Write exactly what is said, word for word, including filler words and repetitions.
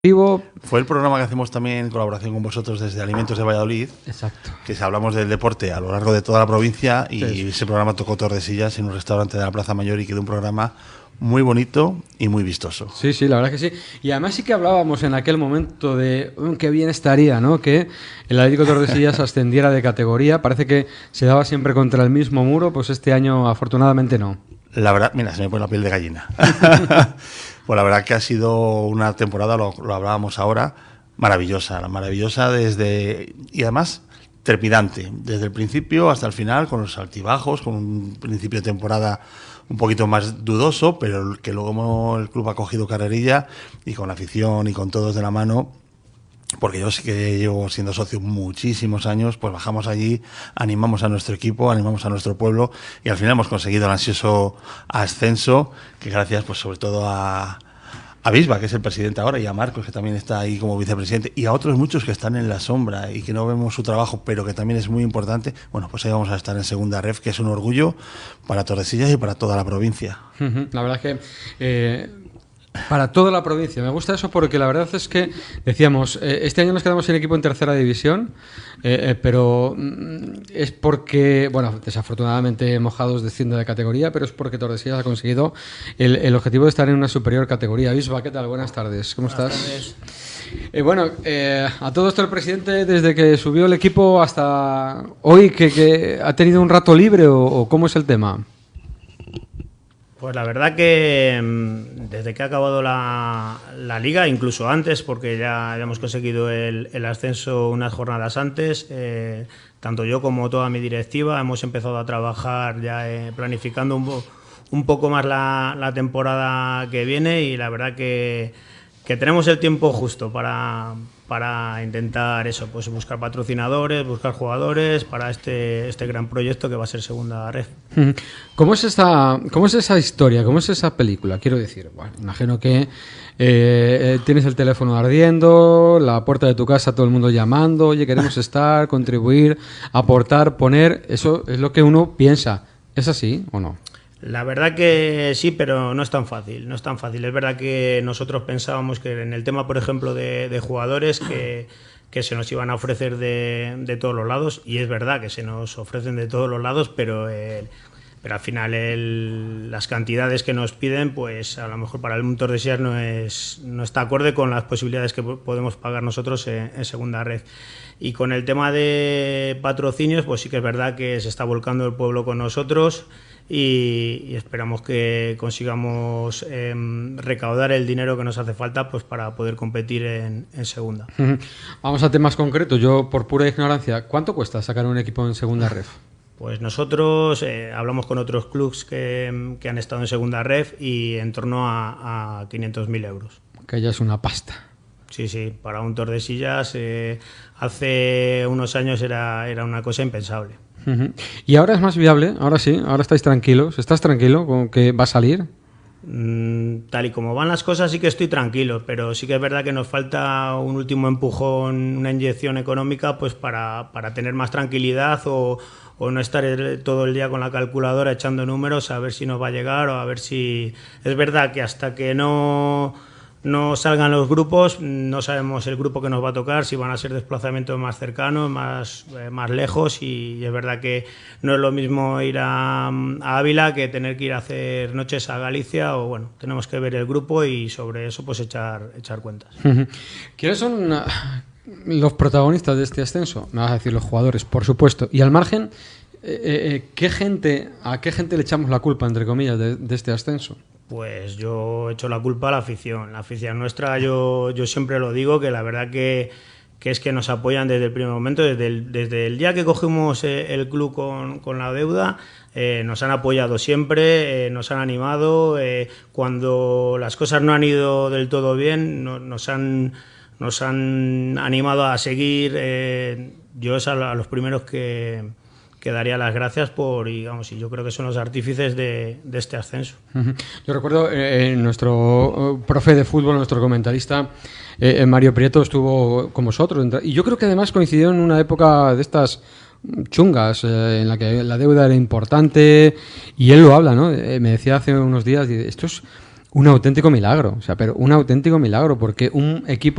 Fue el programa que hacemos también en colaboración con vosotros desde Alimentos de Valladolid. Exacto. Que hablamos del deporte a lo largo de toda la provincia y Sí. ese programa tocó Tordesillas en un restaurante de la Plaza Mayor y quedó un programa muy bonito y muy vistoso. Sí, sí, la verdad es que sí. Y además sí que hablábamos en aquel momento de oh, qué bien estaría, ¿no? Que el Atlético Tordesillas ascendiera de categoría. Parece que se daba siempre contra el mismo muro, pues este año afortunadamente no. La verdad, mira, se me pone la piel de gallina. Pues la verdad que ha sido una temporada, lo, lo hablábamos ahora, maravillosa, maravillosa desde... Y además trepidante, desde el principio hasta el final, con los altibajos, con un principio de temporada un poquito más dudoso, pero que luego el club ha cogido carrerilla y con la afición y con todos de la mano, porque yo sí que llevo siendo socio muchísimos años, pues bajamos allí, animamos a nuestro equipo, animamos a nuestro pueblo y al final hemos conseguido el ansioso ascenso, que gracias pues sobre todo a, a Bisba, que es el presidente ahora, y a Marcos, que también está ahí como vicepresidente, y a otros muchos que están en la sombra y que no vemos su trabajo, pero que también es muy importante. Bueno, pues ahí vamos a estar en Segunda Ref, que es un orgullo para Tordesillas y para toda la provincia. La verdad es que... Eh... Para toda la provincia. Me gusta eso porque la verdad es que, decíamos, eh, este año nos quedamos sin equipo en tercera división, eh, eh, pero mm, es porque, bueno, desafortunadamente Mojados desciende de categoría, pero es porque Tordesillas ha conseguido el, el objetivo de estar en una superior categoría. Bisba, ¿qué tal? Buenas tardes. ¿Cómo Buenas estás? Tardes. Eh, bueno, eh, a todo esto el presidente, desde que subió el equipo hasta hoy, que, que ha tenido un rato libre o, o ¿cómo es el tema? Pues la verdad que desde que ha acabado la, la liga, incluso antes, porque ya, ya hemos conseguido el, el ascenso unas jornadas antes, eh, tanto yo como toda mi directiva hemos empezado a trabajar ya eh, planificando un, un poco más la, la temporada que viene y la verdad que, que tenemos el tiempo justo para, para intentar eso, pues buscar patrocinadores, buscar jugadores para este, este gran proyecto que va a ser Segunda Ref. ¿Cómo es esa, cómo es esa historia? ¿Cómo es esa película? Quiero decir, bueno, imagino que eh, tienes el teléfono ardiendo, la puerta de tu casa, todo el mundo llamando, oye, queremos estar, contribuir, aportar, poner, eso es lo que uno piensa. ¿Es así o no? La verdad que sí, pero no es tan fácil, no es tan fácil. Es verdad que nosotros pensábamos que en el tema, por ejemplo, de, de jugadores que, que se nos iban a ofrecer de, de todos los lados, y es verdad que se nos ofrecen de todos los lados, pero, eh, pero al final el, las cantidades que nos piden, pues a lo mejor para el Tordesillas no, es, no está acorde con las posibilidades que podemos pagar nosotros en, en Segunda Red. Y con el tema de patrocinios, pues sí que es verdad que se está volcando el pueblo con nosotros. Y, y esperamos que consigamos eh, recaudar el dinero que nos hace falta pues para poder competir en, en segunda. Vamos a temas concretos. Yo, por pura ignorancia, ¿cuánto cuesta sacar un equipo en Segunda Ref? Pues nosotros eh, hablamos con otros clubs que, que han estado en Segunda Ref y en torno a, a quinientos mil euros. Que ya es una pasta. Sí, sí, para un Tordesillas eh, hace unos años era, era una cosa impensable. Uh-huh. ¿Y ahora es más viable? Ahora sí, ahora estáis tranquilos. ¿Estás tranquilo con que va a salir? Mm, tal y como van las cosas sí que estoy tranquilo, pero sí que es verdad que nos falta un último empujón, una inyección económica pues para, para tener más tranquilidad o, o no estar el, todo el día con la calculadora echando números a ver si nos va a llegar o a ver si... Es verdad que hasta que no... no salgan los grupos, no sabemos el grupo que nos va a tocar, si van a ser desplazamientos más cercanos, más, eh, más lejos y, y es verdad que no es lo mismo ir a, a Ávila que tener que ir a hacer noches a Galicia o bueno, tenemos que ver el grupo y sobre eso pues echar, echar cuentas. Uh-huh. ¿Quiénes son uh, los protagonistas de este ascenso? Me vas a decir los jugadores, por supuesto. Y al margen, eh, eh, ¿qué gente, ¿a qué gente le echamos la culpa, entre comillas, de, de este ascenso? Pues yo echo la culpa a la afición. La afición nuestra, yo, yo siempre lo digo, que la verdad que, que es que nos apoyan desde el primer momento, desde el, desde el día que cogimos el club con, con la deuda, eh, nos han apoyado siempre, eh, nos han animado. Eh, cuando las cosas no han ido del todo bien, no, nos, han, nos han animado a seguir. Eh, yo es a, a los primeros que... que daría las gracias por, y, digamos, y yo creo que son los artífices de, de este ascenso. Yo recuerdo eh, nuestro profe de fútbol, nuestro comentarista, eh, Mario Prieto, estuvo con vosotros. Y yo creo que además coincidió en una época de estas chungas, eh, en la que la deuda era importante, y él lo habla, ¿no? Eh, me decía hace unos días, esto es un auténtico milagro, o sea, pero un auténtico milagro, porque un equipo